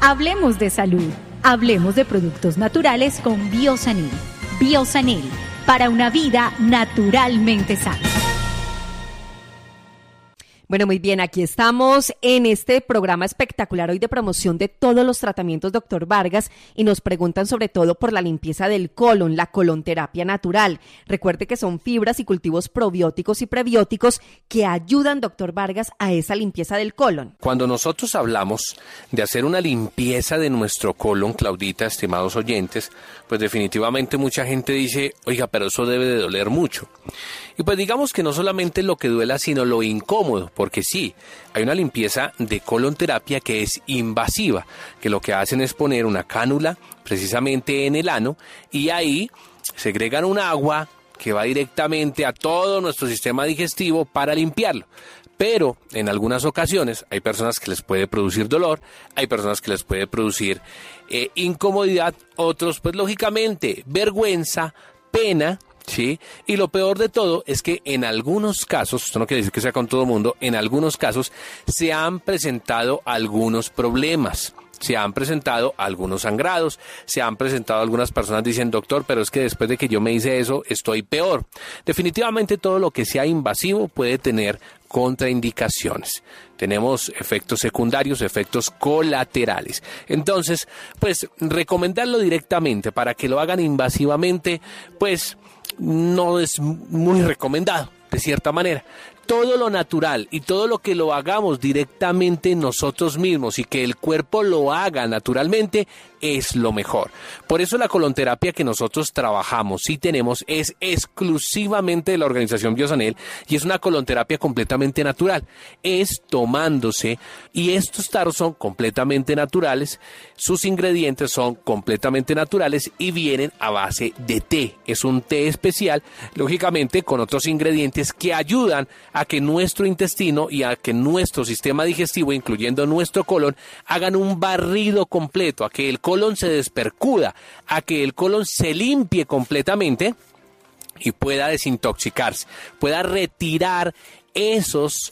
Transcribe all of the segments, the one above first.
Hablemos de salud. Hablemos de productos naturales con Biosanil. Biosanil, para una vida naturalmente sana. Bueno, muy bien, aquí estamos en este programa espectacular hoy de promoción de todos los tratamientos Dr. Vargas y nos preguntan sobre todo por la limpieza del colon, la colonterapia natural. Recuerde que son fibras y cultivos probióticos y prebióticos que ayudan, Dr. Vargas, a esa limpieza del colon. Cuando nosotros hablamos de hacer una limpieza de nuestro colon, Claudita, estimados oyentes, pues definitivamente mucha gente dice, oiga, pero eso debe de doler mucho. Y pues digamos que no solamente lo que duela, sino lo incómodo, porque sí, hay una limpieza de colonterapia que es invasiva, que lo que hacen es poner una cánula precisamente en el ano y ahí segregan un agua que va directamente a todo nuestro sistema digestivo para limpiarlo. Pero en algunas ocasiones hay personas que les puede producir dolor, hay personas que les puede producir incomodidad, otros pues lógicamente vergüenza, pena, ¿sí? Y lo peor de todo es que en algunos casos, esto no quiere decir que sea con todo el mundo, en algunos casos se han presentado algunos problemas. Se han presentado algunos sangrados, se han presentado algunas personas dicen, doctor, pero es que después de que yo me hice eso, estoy peor. Definitivamente todo lo que sea invasivo puede tener contraindicaciones. Tenemos efectos secundarios, efectos colaterales. Entonces, pues, recomendarlo directamente para que lo hagan invasivamente, pues, no es muy recomendado, de cierta manera. Todo lo natural y todo lo que lo hagamos directamente nosotros mismos y que el cuerpo lo haga naturalmente es lo mejor. Por eso la colonterapia que nosotros trabajamos y tenemos es exclusivamente de la organización Biosanil y es una colonterapia completamente natural. Es tomándose y estos tarros son completamente naturales, sus ingredientes son completamente naturales y vienen a base de té. Es un té especial, lógicamente con otros ingredientes que ayudan a que nuestro intestino y a que nuestro sistema digestivo, incluyendo nuestro colon, hagan un barrido completo, a que el colon se despercuda, a que el colon se limpie completamente y pueda desintoxicarse, pueda retirar esos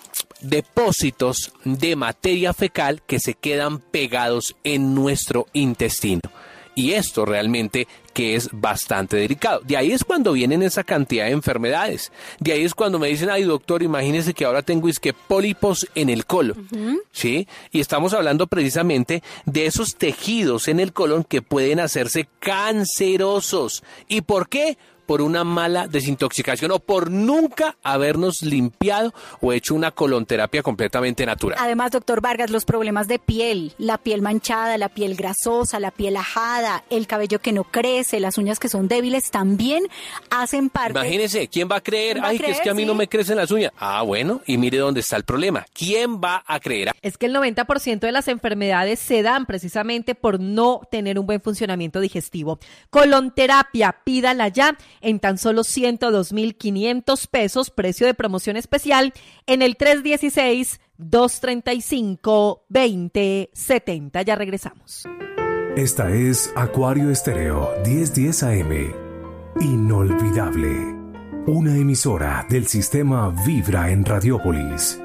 depósitos de materia fecal que se quedan pegados en nuestro intestino. Y esto realmente que es bastante delicado. De ahí es cuando vienen esa cantidad de enfermedades. De ahí es cuando me dicen, ay doctor, imagínese que ahora tengo pólipos en el colon. ¿Sí? Y estamos hablando precisamente de esos tejidos en el colon que pueden hacerse cancerosos. ¿Y por qué? Por una mala desintoxicación o por nunca habernos limpiado o hecho una colonterapia completamente natural. Además, doctor Vargas, los problemas de piel, la piel manchada, la piel grasosa, la piel ajada, el cabello que no crece, las uñas que son débiles, también hacen parte. Imagínese, ¿quién va a creer? Ay, que es que a mí no me crecen las uñas. Ah, bueno, y mire dónde está el problema. ¿Quién va a creer? Es que el 90% de las enfermedades se dan precisamente por no tener un buen funcionamiento digestivo. Colonterapia, pídala ya en tan solo 102,500 pesos, precio de promoción especial, en el 316-235-2070. Ya regresamos. Esta es Acuario Estéreo 1010 AM. Inolvidable. Una emisora del sistema Vibra en Radiópolis.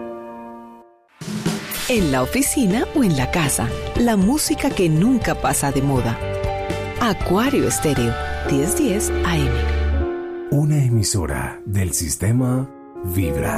En la oficina o en la casa, la música que nunca pasa de moda. Acuario Estéreo 1010 AM. Una emisora del sistema Vibra.